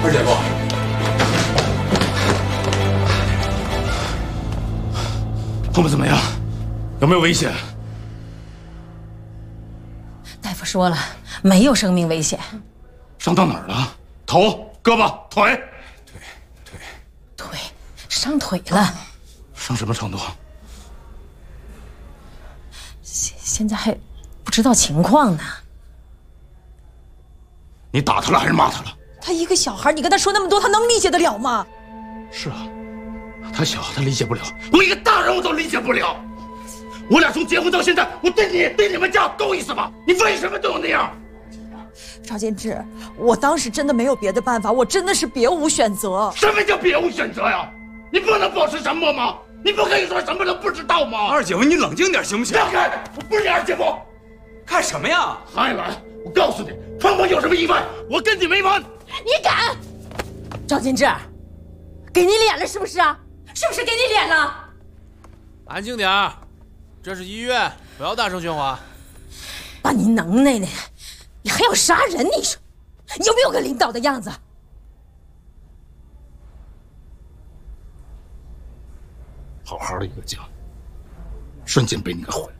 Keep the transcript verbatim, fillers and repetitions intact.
二姐夫， 他们怎么样？有没有危险？ 大夫说了，没有生命危险。 伤到哪儿了？头、胳膊、腿？ 腿腿腿，伤腿了。 伤什么程度？ 现现在还不知道情况呢。 你打他了还是骂他了？ 他一个小孩，你跟他说那么多，他能理解得了吗？ 是啊，他小，他理解不了。我一个大人我都理解不了。我俩从结婚到现在，我对你对你们家够意思吗？你为什么对我那样？ 赵建志，我当时真的没有别的办法，我真的是别无选择。 什么叫别无选择呀？你不能保持沉默吗？你不可以说什么都不知道吗？ 二姐夫，你冷静点行不行？ 让开！我不是你二姐夫。 干什么呀？ 还来！我告诉你，碰碰有什么意外，我跟你没完！ 你敢？赵金志，给你脸了是不是啊？是不是给你脸了？ 安静点儿，这是医院，不要大声喧哗。 把你能耐呢，你还要杀人？你说，有没有个领导的样子？ 好好的一个家，瞬间被你给毁了。